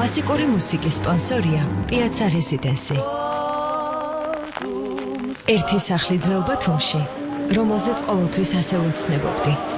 კლასიკური მუსიკის სპონსორია Piazza Residency. ერთი სახლი ძველ ბათუმში, რომელზეც ყოველთვის ასე ვუცნებობდი.